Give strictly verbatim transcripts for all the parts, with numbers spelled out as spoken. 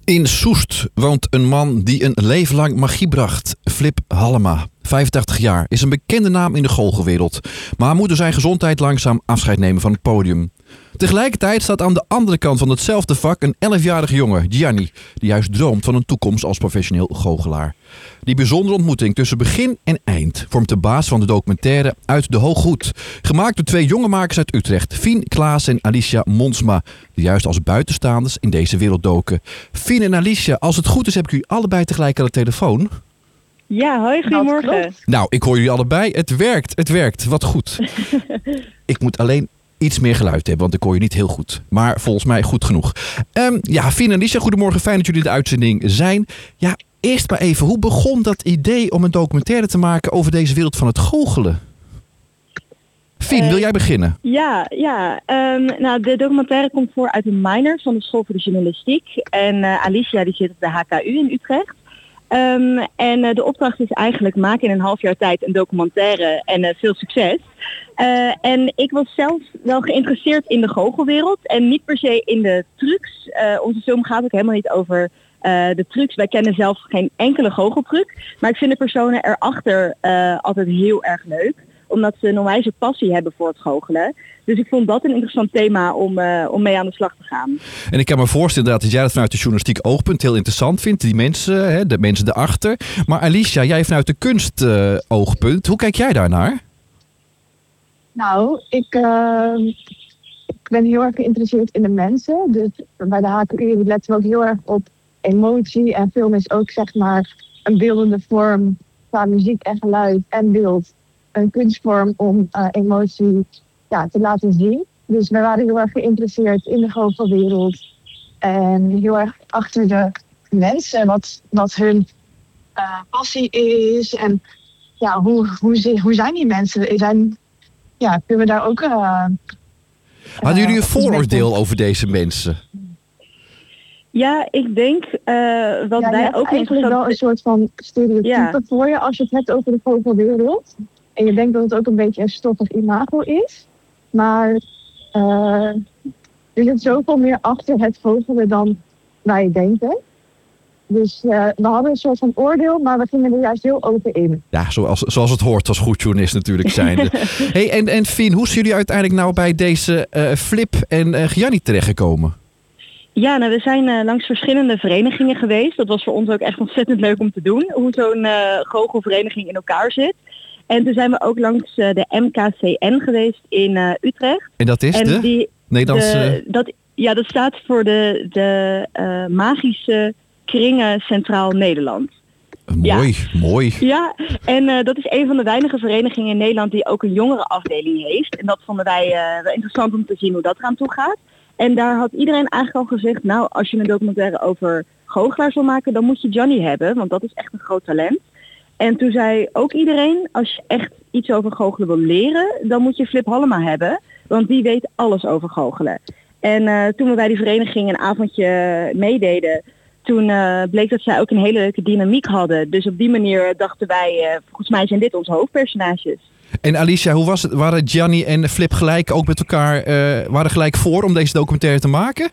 In Soest woont een man die een leven lang magie bracht. Flip Halema, vijfentachtig jaar, is een bekende naam in de goochelwereld. Maar moet door zijn gezondheid langzaam afscheid nemen van het podium. Tegelijkertijd staat aan de andere kant van hetzelfde vak een elfjarige jongen, Gianni, die juist droomt van een toekomst als professioneel goochelaar. Die bijzondere ontmoeting tussen begin en eind vormt de baas van de documentaire Uit de Hooghoed. Gemaakt door twee jonge makers uit Utrecht, Fien Klaas en Alicia Monsma, die juist als buitenstaanders in deze wereld doken. Fien en Alicia, als het goed is heb ik u allebei tegelijk aan de telefoon. Ja, hoi, goedemorgen. Nou, ik hoor jullie allebei. Het werkt, het werkt. Wat goed. Ik moet alleen iets meer geluid hebben, want ik hoor je niet heel goed. Maar volgens mij goed genoeg. Um, ja, Fien en Alicia, goedemorgen. Fijn dat jullie in de uitzending zijn. Ja, eerst maar even, hoe begon dat idee om een documentaire te maken over deze wereld van het goochelen? Fien, uh, wil jij beginnen? Ja, ja. Um, nou, de documentaire komt voor uit een minor van de School voor de Journalistiek. En uh, Alicia die zit op de H K U in Utrecht. Um, en uh, de opdracht is eigenlijk maken in een half jaar tijd een documentaire en uh, veel succes. Uh, en ik was zelf wel geïnteresseerd in de goochelwereld en niet per se in de trucs. Uh, onze film gaat ook helemaal niet over uh, de trucs. Wij kennen zelf geen enkele goocheltruc. Maar ik vind de personen erachter uh, altijd heel erg leuk. Omdat ze een onwijze passie hebben voor het goochelen. Dus ik vond dat een interessant thema om, uh, om mee aan de slag te gaan. En ik kan me voorstellen dat jij dat vanuit de journalistiek oogpunt heel interessant vindt. Die mensen, hè, de mensen erachter. Maar Alicia, jij vanuit de kunst uh, oogpunt. Hoe kijk jij daarnaar? Nou, ik, uh, ik ben heel erg geïnteresseerd in de mensen. Dus bij de H K U letten we ook heel erg op emotie. En film is ook zeg maar een beeldende vorm qua muziek en geluid en beeld. Een kunstvorm om uh, emotie ja, te laten zien. Dus we waren heel erg geïnteresseerd in de goochelwereld. En heel erg achter de mensen, wat, wat hun uh, passie is. En ja, hoe, hoe, hoe zijn die mensen? Zijn, ja, kunnen we daar ook... Uh, Hadden jullie een vooroordeel over deze mensen? Ja, ik denk uh, wat ja, wij ook eigenlijk wel een soort van stereotype ja. voor je als je het hebt over de goochelwereld. En je denkt dat het ook een beetje een stoffig imago is. Maar uh, er zit zoveel meer achter het goochelen dan wij denken. Dus uh, we hadden een soort van oordeel, maar we gingen er juist heel open in. Ja, zoals, zoals het hoort als goed journalist natuurlijk zijnde. Hey, en, en Fien, hoe zijn jullie uiteindelijk nou bij deze uh, Flip en uh, Gianni terechtgekomen? Ja, nou, we zijn uh, langs verschillende verenigingen geweest. Dat was voor ons ook echt ontzettend leuk om te doen. Hoe zo'n uh, goochelvereniging in elkaar zit. En toen zijn we ook langs uh, de M K C N geweest in uh, Utrecht. En dat is en de? Die, Nederlandse... de dat, ja, dat staat voor de, de uh, magische kringen Centraal Nederland. Mooi, ja. mooi. Ja, en uh, dat is een van de weinige verenigingen in Nederland die ook een jongerenafdeling heeft. En dat vonden wij uh, wel interessant om te zien hoe dat eraan toe gaat. En daar had iedereen eigenlijk al gezegd, nou, als je een documentaire over goochelaars wil maken, dan moet je Gianni hebben, want dat is echt een groot talent. En toen zei ook iedereen, als je echt iets over goochelen wil leren, dan moet je Flip Halema hebben, want die weet alles over goochelen. En uh, toen we bij die vereniging een avondje meededen, toen uh, bleek dat zij ook een hele leuke dynamiek hadden. Dus op die manier dachten wij, uh, volgens mij zijn dit onze hoofdpersonages. En Alicia, hoe was het? Waren Gianni en Flip gelijk ook met elkaar, uh, waren gelijk voor om deze documentaire te maken?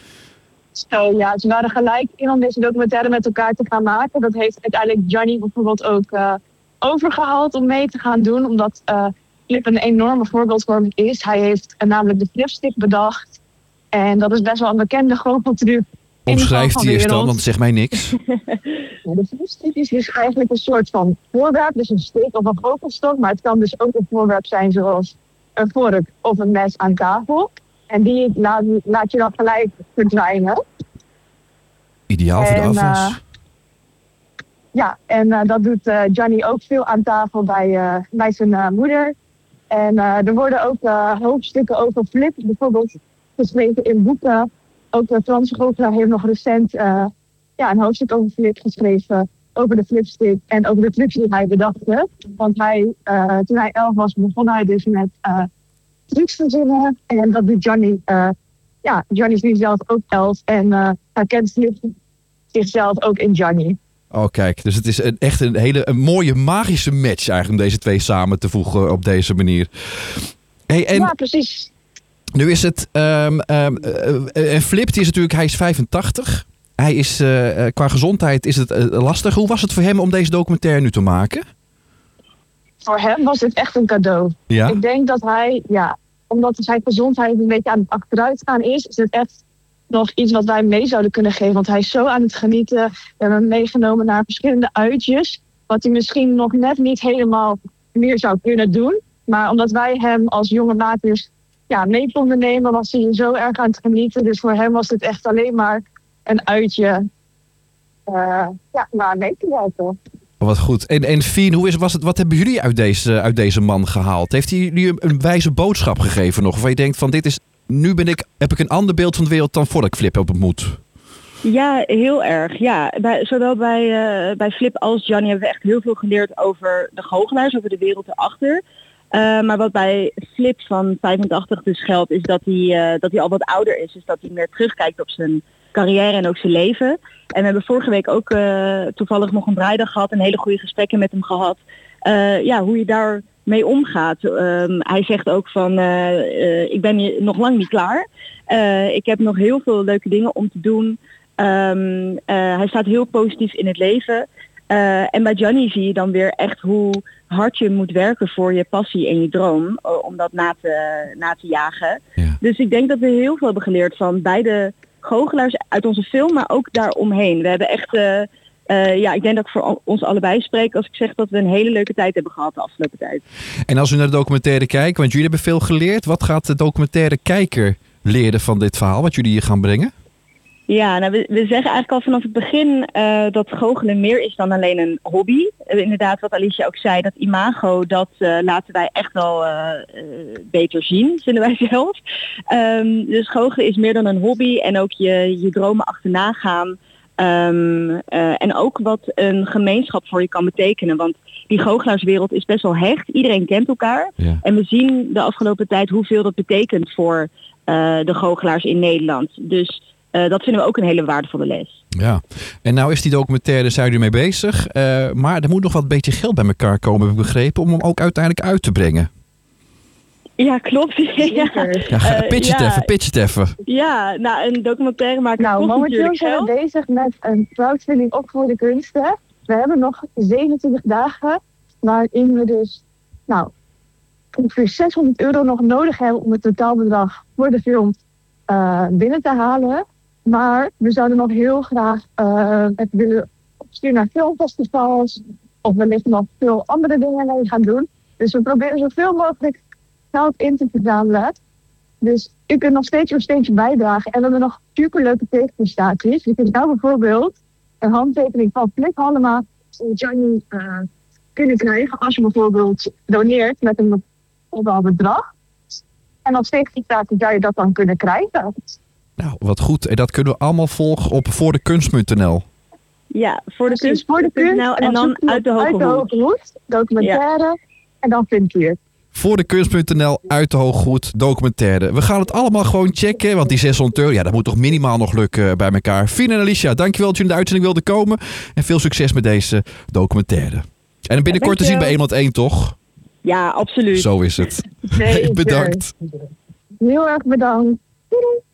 Zo ja, ze waren gelijk in om deze documentaire met elkaar te gaan maken. Dat heeft uiteindelijk Gianni bijvoorbeeld ook uh, overgehaald om mee te gaan doen. Omdat uh, Flip een enorme voorbeeldvorm is. Hij heeft uh, namelijk de flipstick bedacht. En dat is best wel een bekende goocheltruc. Omschrijft hij eens dan, want zeg mij niks. Ja, de flipstick is dus eigenlijk een soort van voorwerp. Dus een stick of een goochelstok. Maar het kan dus ook een voorwerp zijn zoals een vork of een mes aan tafel. En die laat, laat je dan gelijk verdwijnen. Ideaal voor de afwas. Uh, ja, en uh, dat doet uh, Gianni ook veel aan tafel bij, uh, bij zijn uh, moeder. En uh, er worden ook uh, hoofdstukken over Flip, bijvoorbeeld geschreven in boeken. Ook de Franse goochelaar heeft nog recent uh, ja, een hoofdstuk over Flip geschreven. Over de flipstick en over de trucs die hij bedacht. Want hij, uh, toen hij elf was, begon hij dus met... Uh, trucs verzinnen. En dat doet Gianni. Uh, ja, Gianni is nu zelf ook elf. En uh, herkent zichzelf ook in Gianni. Oh, kijk. Dus het is een, echt een hele een mooie magische match eigenlijk om deze twee samen te voegen op deze manier. Hey, en ja, precies. Nu is het... Um, um, uh, uh, Flip, die is natuurlijk... Hij is vijfentachtig. hij is, uh, qua gezondheid is het uh, lastig. Hoe was het voor hem om deze documentaire nu te maken? Voor hem was het echt een cadeau. Ja? Ik denk dat hij, ja, omdat zijn gezondheid een beetje aan het achteruitgaan is, is het echt nog iets wat wij mee zouden kunnen geven. Want hij is zo aan het genieten. We hebben hem meegenomen naar verschillende uitjes. Wat hij misschien nog net niet helemaal meer zou kunnen doen. Maar omdat wij hem als jonge makers ja, mee konden nemen, was hij zo erg aan het genieten. Dus voor hem was het echt alleen maar een uitje uh, ja, maar mee te werken. Wat goed. En, en Fien, hoe is, was het, wat hebben jullie uit deze, uit deze man gehaald? Heeft hij jullie een, een wijze boodschap gegeven nog? Waar je denkt van dit is, nu ben ik, heb ik een ander beeld van de wereld dan voordat ik Flip heb ontmoet? Ja, heel erg. Ja, bij, zowel bij, uh, bij Flip als Gianni hebben we echt heel veel geleerd over de goochelaars, over de wereld erachter. Uh, maar wat bij Flip van vijfentachtig dus geldt, is dat hij, uh, dat hij al wat ouder is. Dus dat hij meer terugkijkt op zijn carrière en ook zijn leven. En we hebben vorige week ook uh, toevallig nog een draaidag gehad en hele goede gesprekken met hem gehad. Uh, ja, hoe je daar mee omgaat. Um, hij zegt ook van, uh, uh, ik ben hier nog lang niet klaar. Uh, ik heb nog heel veel leuke dingen om te doen. Um, uh, hij staat heel positief in het leven. Uh, en bij Gianni zie je dan weer echt hoe hard je moet werken voor je passie en je droom. Om dat na te, na te jagen. Ja. Dus ik denk dat we heel veel hebben geleerd van beide goochelaars uit onze film, maar ook daaromheen. We hebben echt, uh, uh, ja, ik denk dat ik voor ons allebei spreek als ik zeg dat we een hele leuke tijd hebben gehad de afgelopen tijd. En als we naar de documentaire kijken, want jullie hebben veel geleerd. Wat gaat de documentaire kijker leren van dit verhaal, wat jullie hier gaan brengen? Ja, nou, we, we zeggen eigenlijk al vanaf het begin uh, dat goochelen meer is dan alleen een hobby. Uh, inderdaad, wat Alicia ook zei, dat imago, dat uh, laten wij echt wel uh, uh, beter zien, vinden wij zelf. Um, dus goochelen is meer dan een hobby en ook je, je dromen achterna gaan. Um, uh, en ook wat een gemeenschap voor je kan betekenen. Want die goochelaarswereld is best wel hecht. Iedereen kent elkaar. Ja. En we zien de afgelopen tijd hoeveel dat betekent voor uh, de goochelaars in Nederland. Dus Uh, dat vinden we ook een hele waardevolle les. Ja, en nou is die documentaire, zijn jullie mee bezig. Uh, maar er moet nog wat beetje geld bij elkaar komen, heb ik begrepen, om hem ook uiteindelijk uit te brengen. Ja, klopt. ja, ja, pitch het uh, ja. even, pitch het even. Ja, nou, een documentaire maken nou, kost momenteel natuurlijk geld. zijn we bezig met een crowdfunding op voor de kunsten. We hebben nog zevenentwintig dagen, waarin we dus nou, ongeveer zeshonderd euro nog nodig hebben om het totaalbedrag voor de film uh, binnen te halen. Maar we zouden nog heel graag uh, het willen opsturen naar filmfestivals of wellicht nog veel andere dingen mee gaan doen. Dus we proberen zoveel mogelijk geld in te verzamelen. Dus u kunt nog steeds een steentje bijdragen. En we hebben nog superleuke tegenprestaties. Je kunt nou bijvoorbeeld een handtekening van Flip Hallema en Gianni uh, kunnen krijgen als je bijvoorbeeld doneert met een bepaald bedrag. En als tegenprestatie zou je dat dan kunnen krijgen. Nou, wat goed. En dat kunnen we allemaal volgen op voordekunst punt n l. Ja, voor de kunst voor de kunst en dan, en dan uit de hoge uit de hoge hoed, documentaire ja. En dan vind je het. voordekunst punt n l, uit de hoge hoed, documentaire. We gaan het allemaal gewoon checken, want die zeshonderd euro, ja, dat moet toch minimaal nog lukken bij elkaar. Fien en Alicia, dankjewel dat jullie in de uitzending wilden komen. En veel succes met deze documentaire. En binnenkort te zien bij honderdéén, toch? Ja, absoluut. Zo is het. Nee, bedankt. Heel erg bedankt. Doei.